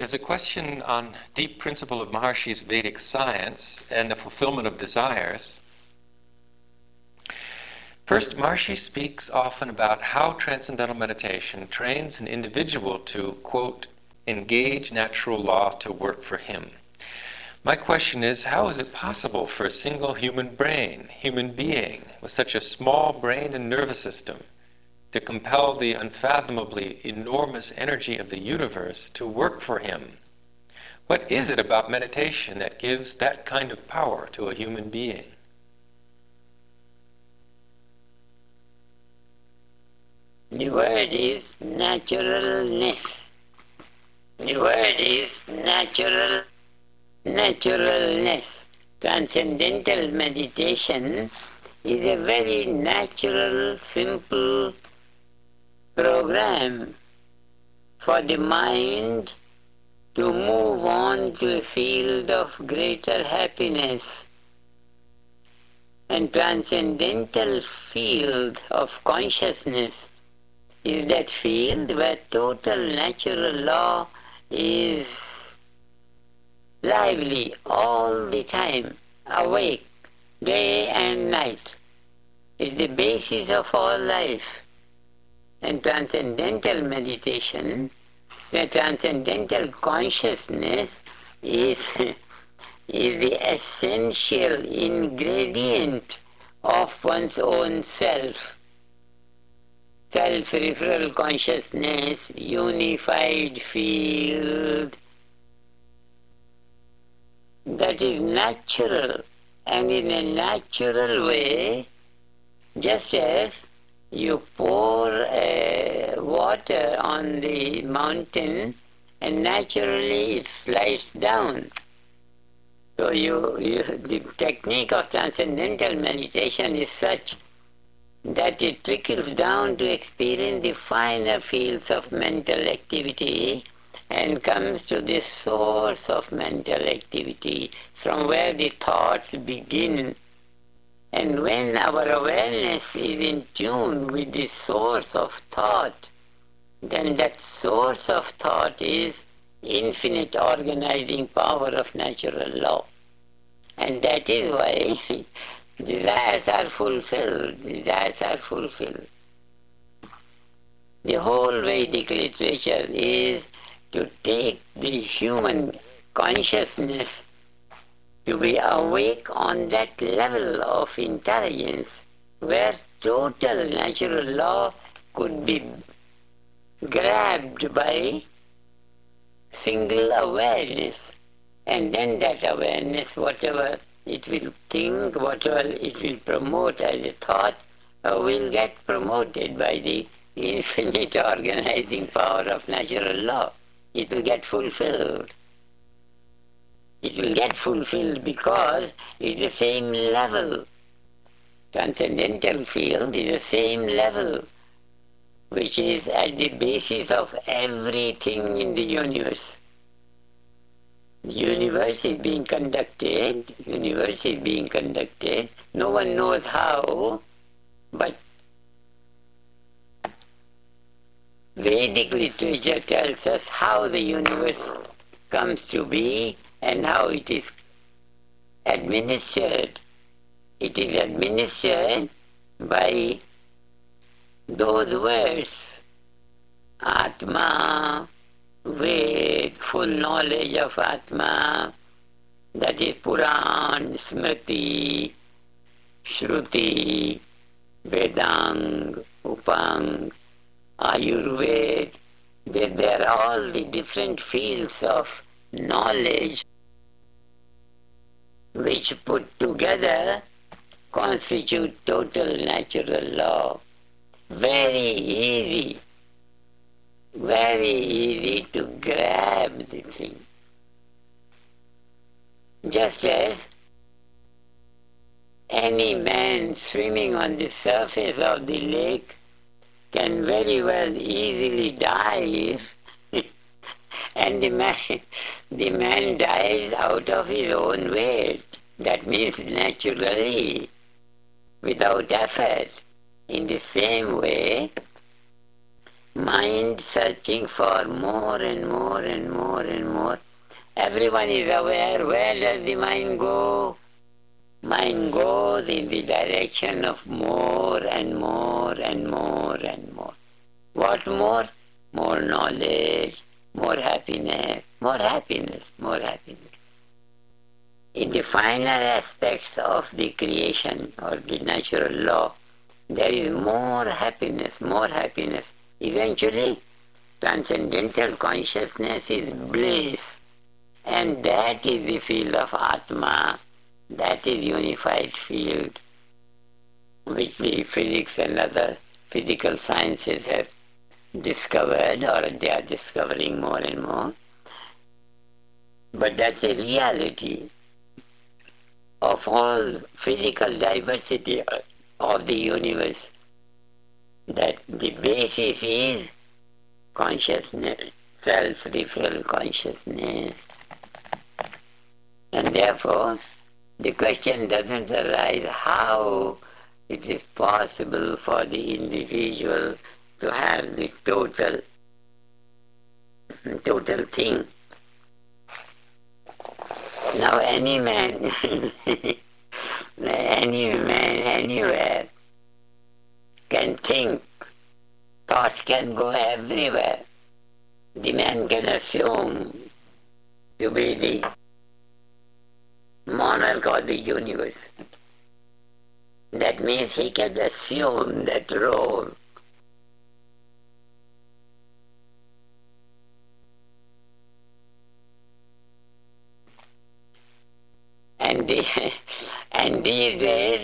There's a question on deep principle of Maharishi's Vedic science and the fulfillment of desires. First, Maharishi speaks often about how transcendental meditation trains an individual to, quote, engage natural law to work for him. My question is, how is it possible for a single human being, with such a small brain and nervous system, to compel the unfathomably enormous energy of the universe to work for him? What is it about meditation that gives that kind of power to a human being? The word is naturalness. The word is naturalness. Transcendental meditation is a very natural, simple program for the mind to move on to a field of greater happiness. And transcendental field of consciousness is that field where total natural law is lively all the time, awake, day and night. It's the basis of all life. And transcendental meditation, the transcendental consciousness is the essential ingredient of one's own self. Self-referral consciousness, unified field, that is natural, and in a natural way, just as you pour water on the mountain and naturally it slides down. So the technique of transcendental meditation is such that it trickles down to experience the finer fields of mental activity and comes to the source of mental activity, from where the thoughts begin. And when our awareness is in tune with the source of thought, then that source of thought is infinite organizing power of natural law. And that is why desires are fulfilled. The whole Vedic literature is to take the human consciousness to be awake on that level of intelligence where total natural law could be grabbed by single awareness. And then that awareness, whatever it will think, whatever it will promote as a thought, will get promoted by the infinite organizing power of natural law. It will get fulfilled. It will get fulfilled because it's the same level. Transcendental field is the same level, which is at the basis of everything in the universe. The universe is being conducted, no one knows how, but Vedic literature tells us how the universe comes to be and how it is administered. It is administered by those words, Atma, Ved, full knowledge of Atma, that is Puran, Smriti, Shruti, Vedang, Upang, Ayurveda. There are all the different fields of knowledge which put together constitute total natural law. Very easy to grab the thing. Just as any man swimming on the surface of the lake can very well easily dive and the man dies out of his own weight. That means naturally, without effort. In the same way, mind searching for more and more and more and more. Everyone is aware, where does the mind go? Mind goes in the direction of more and more and more and more. What more? More knowledge, more happiness, more happiness, more happiness. In the final aspects of the creation or the natural law, there is more happiness, more happiness. Eventually, transcendental consciousness is bliss, and that is the field of Atma, that is unified field, which the physics and other physical sciences have discovered, or they are discovering more and more. But that's a reality of all physical diversity of the universe, that the basis is consciousness, self-referral consciousness. And therefore, the question doesn't arise how it is possible for the individual to have the total thing. Now any man, anywhere can think, thoughts can go everywhere. The man can assume to be the monarch of the universe. That means he can assume that role. And these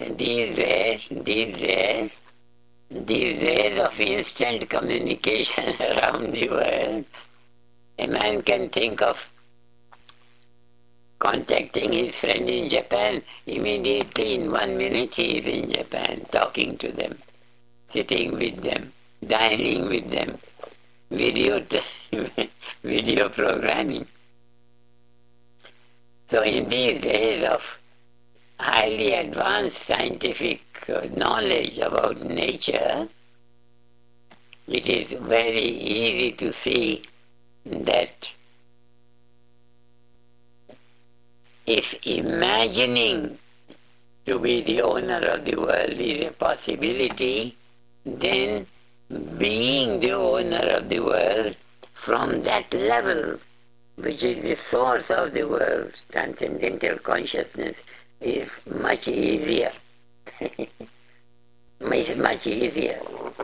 days of instant communication around the world, a man can think of contacting his friend in Japan. Immediately in 1 minute he is in Japan, talking to them, sitting with them, dining with them, video programming. So in these days of highly advanced scientific knowledge about nature, it is very easy to see that if imagining to be the owner of the world is a possibility, then being the owner of the world from that level, which is the source of the world, transcendental consciousness, is much easier. much easier.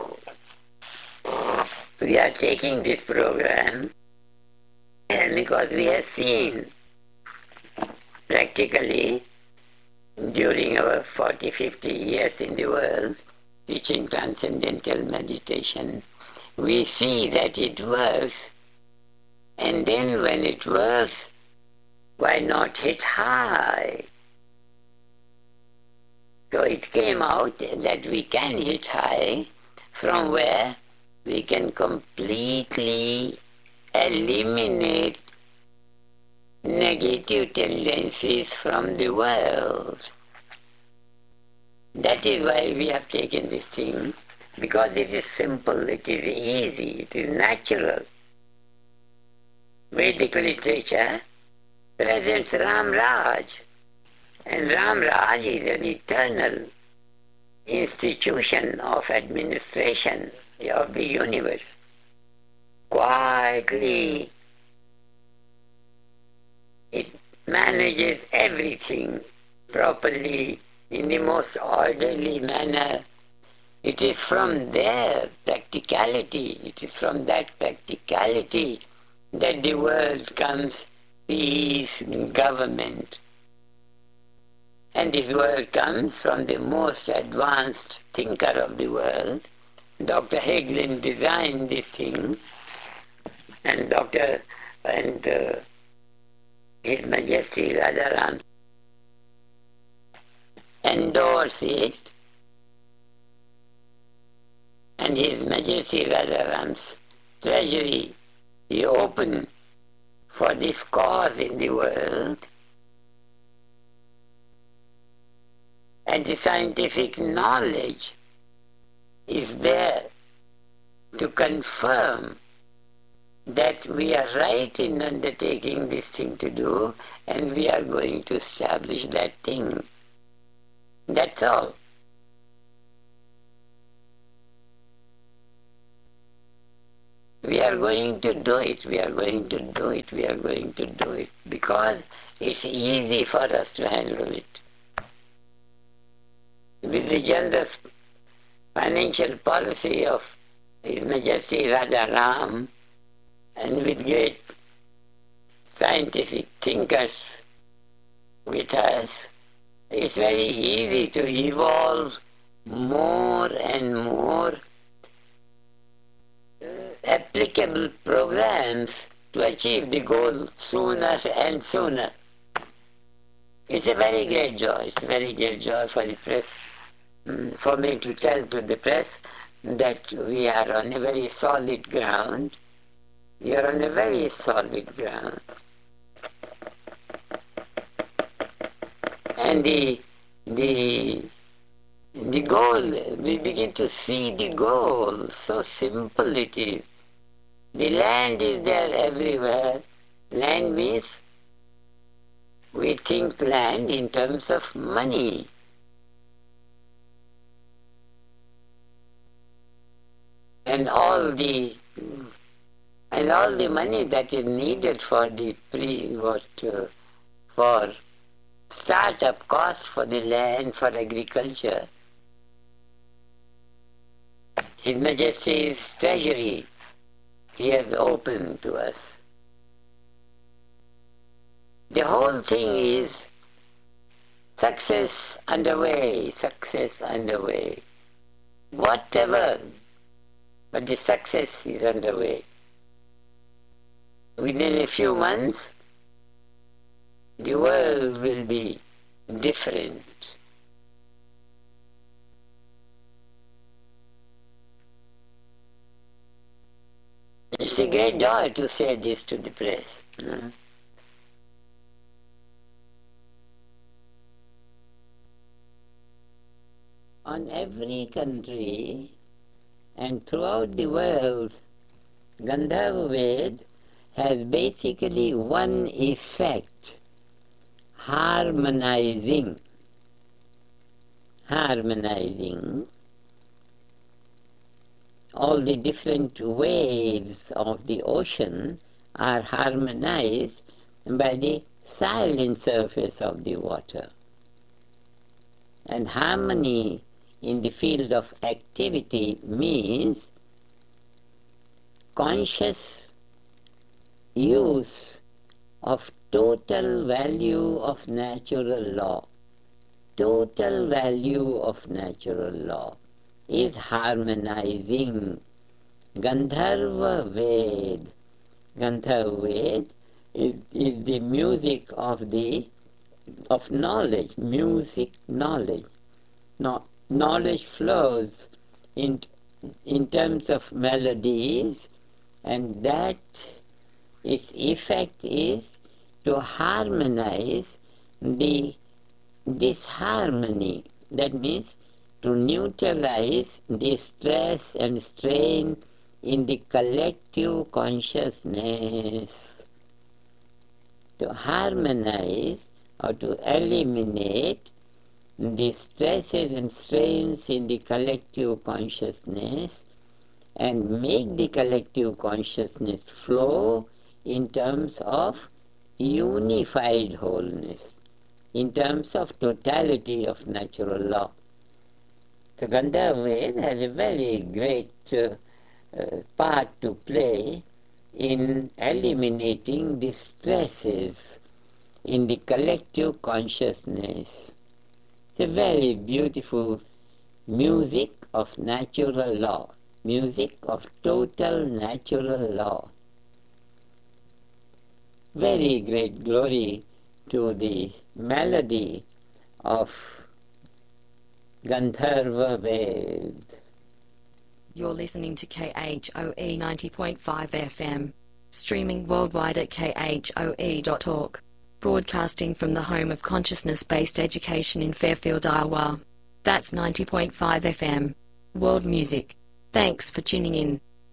We are taking this program because we have seen practically during our 40, 50 years in the world teaching transcendental meditation, we see that it works. And then when it works, why not hit high? So it came out that we can hit high, from where we can completely eliminate negative tendencies from the world. That is why we have taken this thing, because it is simple, it is easy, it is natural. Vedic literature presents Ram Raj, and Ram Raj is an eternal institution of administration of the universe. Quietly, it manages everything properly in the most orderly manner. It is from their practicality, it is from that practicality that the world comes peace, government. And this word comes from the most advanced thinker of the world. Dr. Hagelin designed this thing, and His Majesty Radharam endorsed it, and His Majesty Radharam's treasury he opened for this cause in the world. And the scientific knowledge is there to confirm that we are right in undertaking this thing to do, and we are going to establish that thing. That's all. We are going to do it, we are going to do it, we are going to do it, because it's easy for us to handle it. With the generous financial policy of His Majesty Raja Ram, and with great scientific thinkers with us, it's very easy to evolve more and more applicable programs to achieve the goal sooner and sooner. It's a very great joy. It's a very great joy for the press, for me to tell to the press that we are on a very solid ground. We are on a very solid ground. And the goal, we begin to see the goal, so simple it is. The land is there everywhere. Land means we think land in terms of money. And all the money that is needed for the for start-up costs for the land, for agriculture, His Majesty's treasury, He has opened to us. The whole thing is success underway, success underway. Whatever, but the success is underway. Within a few months, the world will be different. It's a great joy to say this to the press. On every country and throughout the world, Gandharva Ved has basically one effect: harmonizing. All the different waves of the ocean are harmonized by the silent surface of the water. And harmony in the field of activity means conscious use of total value of natural law. Total value of natural law is harmonizing. Gandharva Ved. Gandharva Ved is the music of knowledge. Music, knowledge. Knowledge flows in terms of melodies, and that its effect is to harmonize the disharmony. That means to neutralize the stress and strain in the collective consciousness. To harmonize or to eliminate the stresses and strains in the collective consciousness and make the collective consciousness flow in terms of unified wholeness, in terms of totality of natural law. So Gandharva Ved has a very great part to play in eliminating the stresses in the collective consciousness. It's a very beautiful music of natural law, music of total natural law. Very great glory to the melody of Gandharva Ved. You're listening to KHOE 90.5 FM, streaming worldwide at khoe.org, broadcasting from the home of consciousness-based education in Fairfield, Iowa. That's 90.5 FM, world music. Thanks for tuning in.